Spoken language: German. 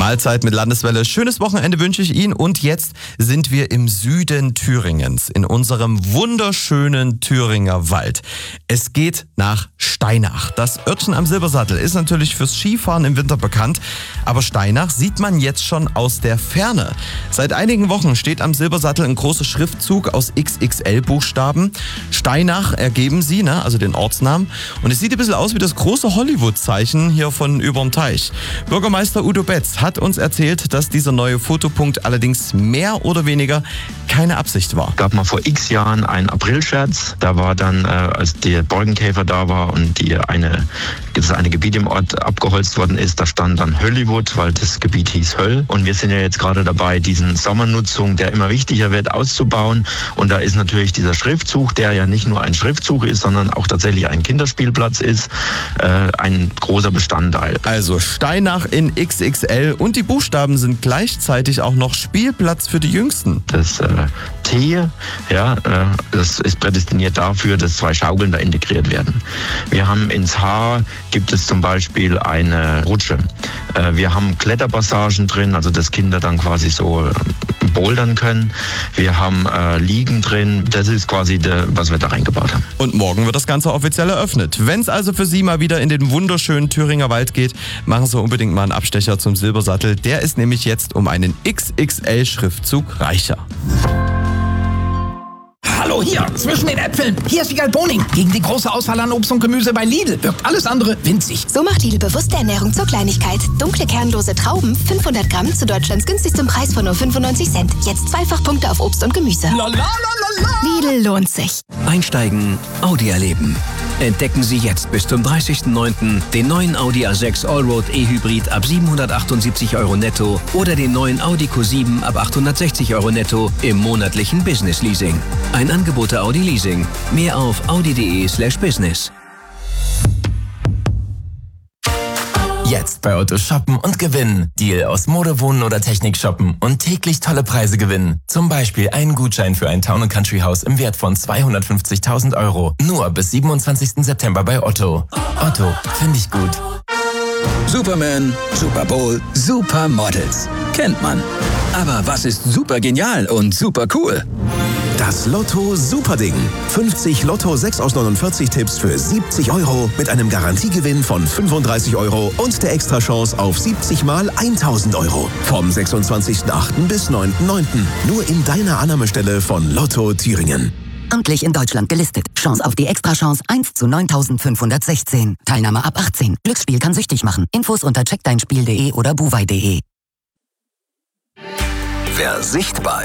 Mahlzeit mit Landeswelle. Schönes Wochenende wünsche ich Ihnen. Und jetzt sind wir im Süden Thüringens, in unserem wunderschönen Thüringer Wald. Es geht nach Steinach. Das Örtchen am Silbersattel ist natürlich fürs Skifahren im Winter bekannt. Aber Steinach sieht man jetzt schon aus der Ferne. Seit einigen Wochen steht am Silbersattel ein großer Schriftzug aus XXL-Buchstaben. Steinach ergeben sie, also den Ortsnamen. Und es sieht ein bisschen aus wie das große Hollywood-Zeichen hier von überm Teich. Bürgermeister Udo Betz hat uns erzählt, dass dieser neue Fotopunkt allerdings mehr oder weniger keine Absicht war. Es gab mal vor x Jahren einen Aprilscherz. Da war dann, als der Borkenkäfer da war und das eine Gebiet im Ort abgeholzt worden ist, da stand dann Hollywood, weil das Gebiet hieß Höll. Und wir sind ja jetzt gerade dabei, diesen Sommernutzung, der immer wichtiger wird, auszubauen. Und da ist natürlich dieser Schriftzug, der ja nicht nur ein Schriftzug ist, sondern auch tatsächlich ein Kinderspielplatz ist, ein großer Bestandteil. Also Steinach in XXL und die Buchstaben sind gleichzeitig auch noch Spielplatz für die Jüngsten. Das T, das ist prädestiniert dafür, dass 2 Schaukeln da integriert werden. Wir haben ins H gibt es zum Beispiel eine Rutsche. Wir haben Kletterpassagen drin, also dass Kinder dann quasi so bouldern können. Wir haben Liegen drin. Das ist quasi was wir da reingebaut haben. Und morgen wird das Ganze offiziell eröffnet. Wenn es also für Sie mal wieder in den wunderschönen Thüringer Wald geht, machen Sie unbedingt mal einen Abstecher zum Silbersattel. Der ist nämlich jetzt um einen XXL-Schriftzug reicher. Hallo, hier, zwischen den Äpfeln. Hier ist Wiegald Boning. Gegen die große Auswahl an Obst und Gemüse bei Lidl wirkt alles andere winzig. So macht Lidl bewusste Ernährung zur Kleinigkeit. Dunkle, kernlose Trauben, 500 Gramm zu Deutschlands günstigstem Preis von nur 95 Cent. Jetzt Zweifachpunkte auf Obst und Gemüse. Lidl lohnt sich. Einsteigen, Audi erleben. Entdecken Sie jetzt bis zum 30.09. den neuen Audi A6 Allroad E-Hybrid ab 778 € netto oder den neuen Audi Q7 ab 860 € netto im monatlichen Business Leasing. Ein Angebot der Audi Leasing. Mehr auf audi.de/business. Jetzt bei Otto shoppen und gewinnen. Deal aus Mode, Wohnen oder Technik shoppen und täglich tolle Preise gewinnen. Zum Beispiel einen Gutschein für ein Town & Country Haus im Wert von 250.000 €. Nur bis 27. September bei Otto. Otto, finde ich gut. Superman, Super Bowl, Supermodels. Kennt man. Aber was ist super genial und super cool? Das Lotto Superding. 50 Lotto 6 aus 49 Tipps für 70 € mit einem Garantiegewinn von 35 € und der Extrachance auf 70 mal 1.000 €. Vom 26.08. bis 9.09. Nur in deiner Annahmestelle von Lotto Thüringen. Amtlich in Deutschland gelistet. Chance auf die Extrachance 1 zu 9.516. Teilnahme ab 18. Glücksspiel kann süchtig machen. Infos unter checkdeinspiel.de oder buwei.de. Wer sichtbar